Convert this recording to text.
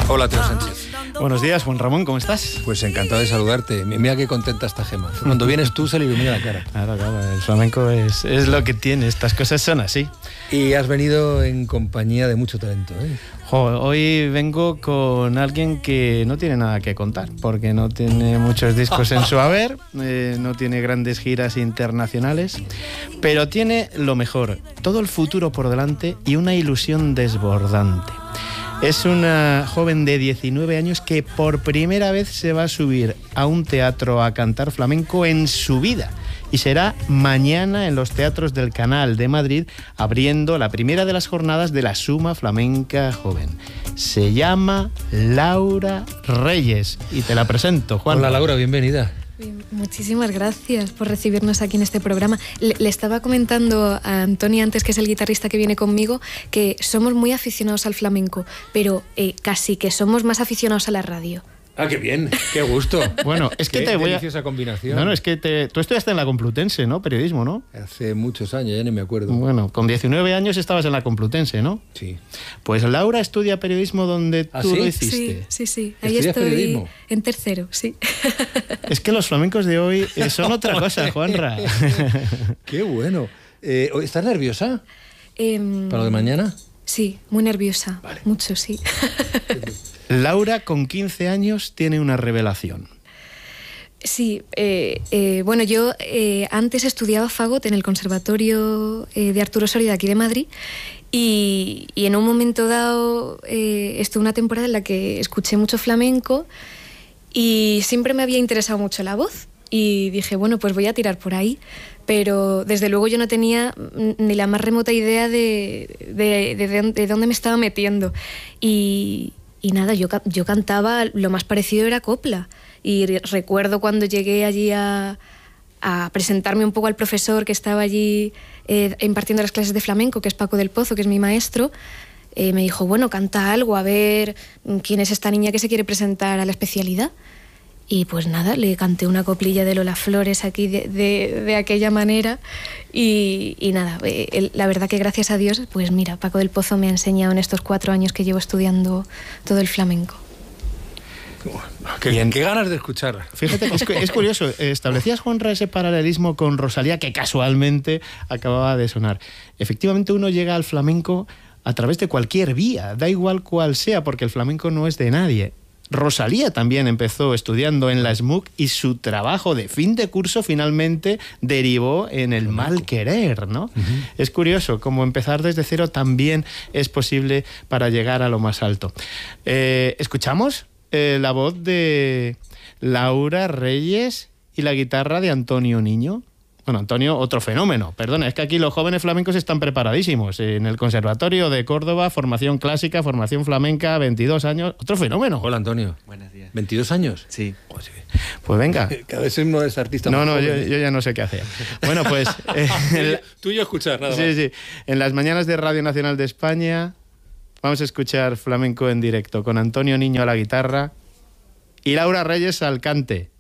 Hola, Teo Sánchez. Buenos días, Juan Ramón, ¿cómo estás? Pues encantado de saludarte. Mira qué contenta está Gemma. Cuando vienes tú se le ilumina la cara. Claro, el flamenco es lo que tiene, estas cosas son así. Y has venido en compañía de mucho talento, ¿eh? Hoy vengo con alguien que no tiene nada que contar, porque no tiene muchos discos en su haber, no tiene grandes giras internacionales, pero tiene lo mejor, todo el futuro por delante y una ilusión desbordante. Es una joven de 19 años que por primera vez se va a subir a un teatro a cantar flamenco en su vida. Y será mañana en los teatros del Canal de Madrid, abriendo la primera de las jornadas de la Suma Flamenca Joven. Se llama Laura Reyes y te la presento, Juan. Hola, Laura, bienvenida. Muchísimas gracias por recibirnos aquí en este programa. Le estaba comentando a Antoni antes, que es el guitarrista que viene conmigo, que somos muy aficionados al flamenco, pero casi que somos más aficionados a la radio. Ah, qué bien, qué gusto. Bueno, es que qué te voy a... deliciosa combinación. No, es que tú estudiaste en la Complutense, ¿no? Periodismo, ¿no? Hace muchos años, ya ni me acuerdo. Bueno, con 19 años estabas en la Complutense, ¿no? Sí. Pues Laura estudia periodismo donde tú lo hiciste. Sí. Ahí ¿Estudias estoy periodismo? En tercero, sí. Es que los flamencos de hoy son otra cosa, Juanra. Qué bueno. ¿Estás nerviosa para lo de mañana? Sí, muy nerviosa. Vale. Mucho, sí. Laura, con 15 años, tiene una revelación. Sí, bueno, yo antes estudiaba fagot en el Conservatorio de Arturo Soria de aquí de Madrid y en un momento dado estuve una temporada en la que escuché mucho flamenco y siempre me había interesado mucho la voz y dije, bueno, pues voy a tirar por ahí, pero desde luego yo no tenía ni la más remota idea de dónde me estaba metiendo y nada, yo cantaba, lo más parecido era copla. Y recuerdo cuando llegué allí a presentarme un poco al profesor que estaba allí impartiendo las clases de flamenco, que es Paco del Pozo, que es mi maestro, me dijo, bueno, canta algo, a ver quién es esta niña que se quiere presentar a la especialidad. Y pues nada, le canté una coplilla de Lola Flores aquí de aquella manera y nada, la verdad que gracias a Dios, pues mira, Paco del Pozo me ha enseñado en estos 4 años que llevo estudiando todo el flamenco. Qué bien, qué ganas de escuchar. Fíjate que es curioso, establecías, Juanra, ese paralelismo con Rosalía que casualmente acababa de sonar. Efectivamente uno llega al flamenco a través de cualquier vía, da igual cuál sea, porque el flamenco no es de nadie. Rosalía también empezó estudiando en la SMUC y su trabajo de fin de curso finalmente derivó en el mal querer, ¿no? Es curioso cómo empezar desde cero también es posible para llegar a lo más alto. ¿Escuchamos la voz de Laura Reyes y la guitarra de Antonio Niño? Bueno, Antonio, otro fenómeno. Perdona, es que aquí los jóvenes flamencos están preparadísimos. En el Conservatorio de Córdoba, formación clásica, formación flamenca, 22 años. Otro fenómeno. Hola, Antonio. Buenos días. ¿22 años? Sí. Pues venga. Cada vez uno es artista No, más no, joven. yo ya no sé qué hacer. Bueno, pues... Tú y yo escuchar, nada más. Sí. En las mañanas de Radio Nacional de España vamos a escuchar flamenco en directo con Antonio Niño a la guitarra y Laura Reyes al cante.